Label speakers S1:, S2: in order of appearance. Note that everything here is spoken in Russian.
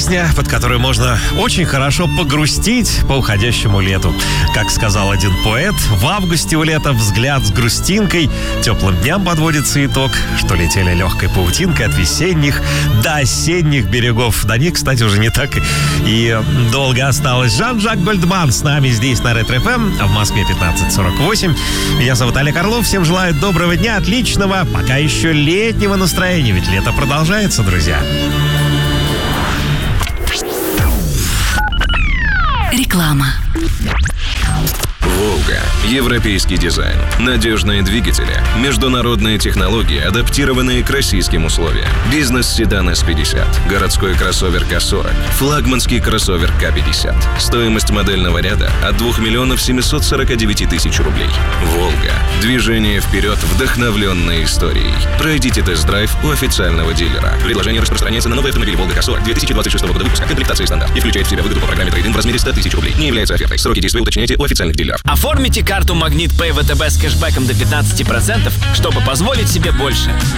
S1: Песня, под которую можно очень хорошо погрустить по уходящему лету. Как сказал один поэт, в августе у лета взгляд с грустинкой, теплым дням подводится итог, что летели легкой паутинкой от весенних до осенних берегов. До них, кстати, уже не так и долго осталось. Жан-Жак Гольдман с нами здесь на Ретро-ФМ, а в Москве 15:48. Меня зовут Олег Орлов. Всем желаю доброго дня, отличного, пока еще летнего настроения, ведь лето продолжается, друзья.
S2: Реклама.
S3: «Волга». Европейский дизайн, надежные двигатели, международные технологии, адаптированные к российским условиям. Бизнес-седан S50, городской кроссовер К40, флагманский кроссовер К50. Стоимость модельного ряда от 2 749 000 рублей. «Волга». Движение вперед, вдохновленной историей. Пройдите тест-драйв у официального дилера. Предложение распространяется на новый автомобиль «Волга К40» 2026 года выпуска, комплектации стандарт, и включает в себя выгоду по программе трейд-ин в размере 100 000 рублей. Не является офертой. Сроки действия уточняйте у официальных дилеров.
S4: Оформите карту «Магнит Пэй ВТБ» с кэшбэком до 15%, чтобы позволить себе больше.